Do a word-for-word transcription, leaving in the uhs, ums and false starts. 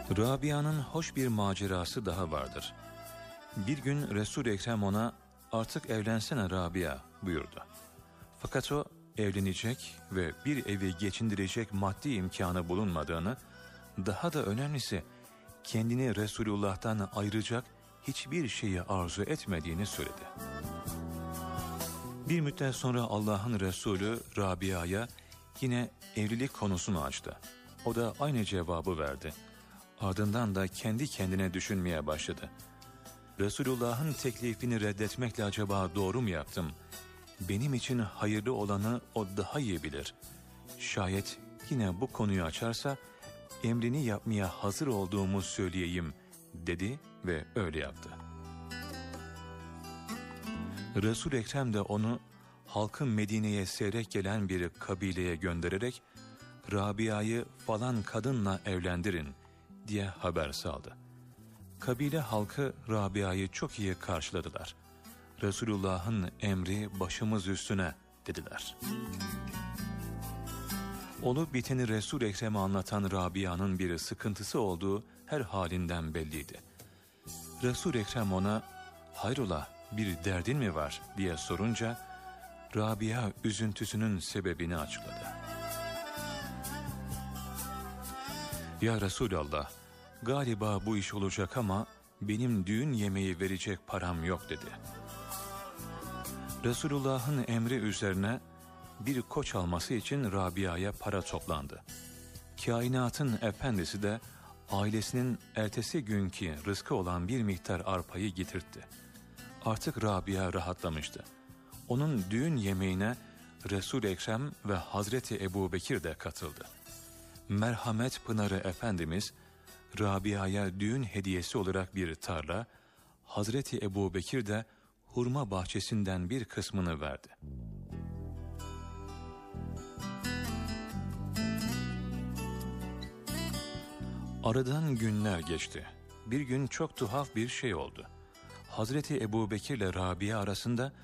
Rabia'nın hoş bir macerası daha vardır. Bir gün Resul-i Ekrem ona "Artık evlensene Rabia" buyurdu. Fakat o evlenecek ve bir evi geçindirecek maddi imkanı bulunmadığını, daha da önemlisi kendini Resulullah'tan ayıracak hiçbir şeyi arzu etmediğini söyledi. Bir müddet sonra Allah'ın Resulü Rabia'ya yine evlilik konusunu açtı. O da aynı cevabı verdi. Ardından da kendi kendine düşünmeye başladı. Resulullah'ın teklifini reddetmekle acaba doğru mu yaptım? Benim için hayırlı olanı o daha iyi bilir. Şayet yine bu konuyu açarsa emrini yapmaya hazır olduğumu söyleyeyim dedi ve öyle yaptı. Resul-i Ekrem de onu halkın Medine'ye seyrek gelen bir kabileye göndererek Rabia'yı falan kadınla evlendirin diye haber saldı. Kabile halkı Rabia'yı çok iyi karşıladılar. Resulullah'ın emri başımız üstüne dediler. Olup biteni Resul-i Ekrem'e anlatan Rabia'nın bir sıkıntısı olduğu her halinden belliydi. Resul-i Ekrem ona "Hayrola, bir derdin mi var?" diye sorunca Rabia üzüntüsünün sebebini açıkladı. "Ya Resulallah, galiba bu iş olacak ama benim düğün yemeği verecek param yok" dedi. Resulullah'ın emri üzerine bir koç alması için Rabia'ya para toplandı. Kainatın efendisi de ailesinin ertesi günkü rızkı olan bir miktar arpayı getirtti. Artık Rabia rahatlamıştı. Onun düğün yemeğine Resul-i Ekrem ve Hazreti Ebubekir de katıldı. Merhamet Pınarı Efendimiz Rabia'ya düğün hediyesi olarak bir tarla, Hazreti Ebubekir de hurma bahçesinden bir kısmını verdi. Aradan günler geçti. Bir gün çok tuhaf bir şey oldu. Hazreti Ebubekir ile Rabia arasında